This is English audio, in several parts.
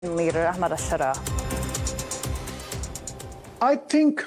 Leader Ahmad al-Sharaa? I think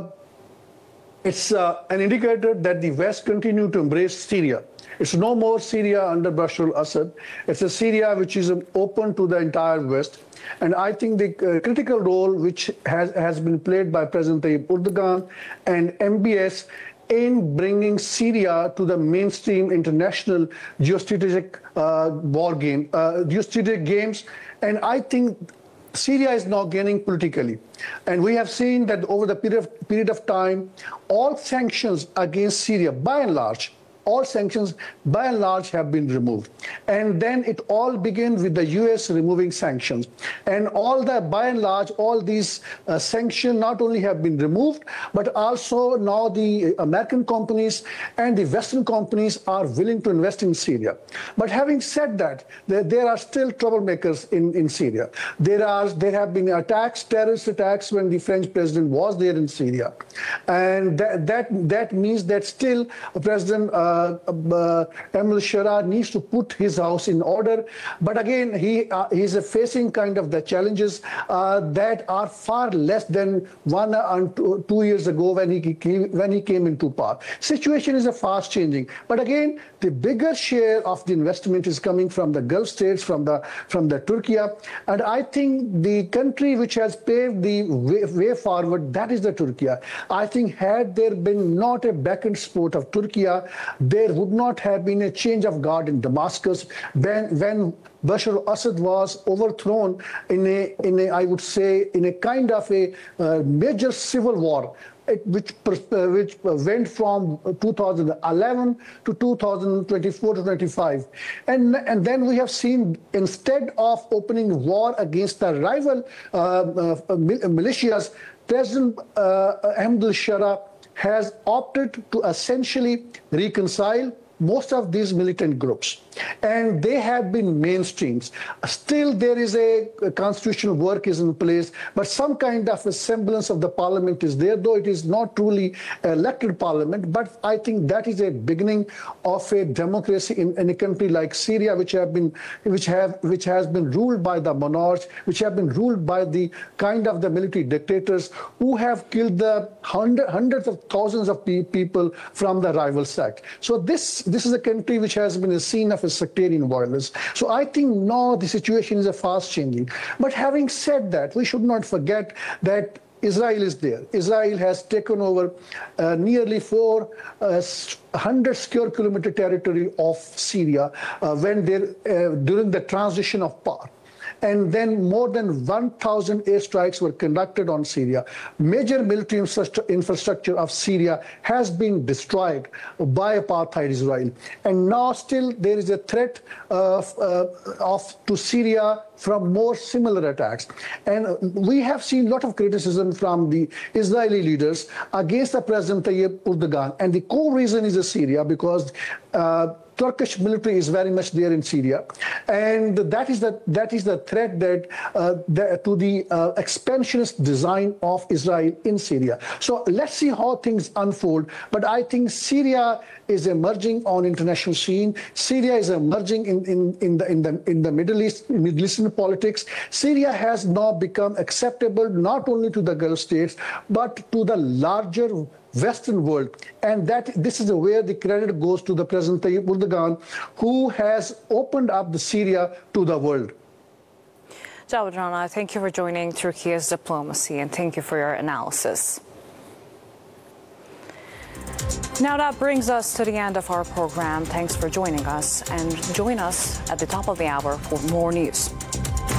it's an indicator that the West continue to embrace Syria. It's no more Syria under Bashar al-Assad. It's a Syria which is open to the entire West. And I think the critical role which has been played by President Tayyip Erdogan and MBS in bringing Syria to the mainstream international geostrategic geostrategic games. And I think Syria is now gaining politically. And we have seen that over the period of time, all sanctions against Syria, by and large, all sanctions by and large have been removed. And then it all began with the US removing sanctions. And by and large, all these sanctions not only have been removed, but also now the American companies and the Western companies are willing to invest in Syria. But having said that, there are still troublemakers in Syria. There have been attacks, terrorist attacks, when the French president was there in Syria. And that means that still President Ahmad al-Sharaa needs to put his house in order. But again, he's facing kind of the challenges that are far less than 1 and 2 years ago when he came into power. Situation is fast changing. But again, the bigger share of the investment is coming from the Gulf states, from the Turkey. And I think the country which has paved the way forward, that is the Turkey. I think had there been not a back-end support of Turkey, there would not have been a change of guard in Damascus when Bashar al-Assad was overthrown in a I would say in a kind of a major civil war, which went from 2011 to 2024 to 25. And then we have seen, instead of opening war against the rival militias, President Ahmad al-Sharaa has opted to essentially reconcile most of these militant groups, and they have been mainstreams. Still, there is a constitutional work is in place, but some kind of a semblance of the parliament is there, though it is not truly elected parliament. But I think that is a beginning of a democracy in a country like Syria, which has been ruled by the monarchs, which have been ruled by the kind of the military dictators who have killed the hundreds of thousands of people from the rival sect. So this is a country which has been a scene of a sectarian violence. So I think now the situation is fast changing. But having said that, we should not forget that Israel is there. Israel has taken over nearly 400 square kilometer territory of Syria during the transition of power. And then more than 1,000 airstrikes were conducted on Syria. Major military infrastructure of Syria has been destroyed by apartheid Israel. And now still there is a threat to Syria from more similar attacks. And we have seen a lot of criticism from the Israeli leaders against the President Tayyip Erdogan. And the core reason is Syria, because Turkish military is very much there in Syria, and that is the threat to the expansionist design of Israel in Syria. So let's see how things unfold. But I think Syria is emerging on international scene. Syria is emerging in the Middle Eastern politics. Syria has now become acceptable not only to the Gulf states but to the larger Western world, and this is where the credit goes to the President Tayyip Erdogan, who has opened up the Syria to the world. Jawad Rana, thank you for joining Turkey's Diplomacy, and thank you for your analysis. Now that brings us to the end of our program. Thanks for joining us, and join us at the top of the hour for more news.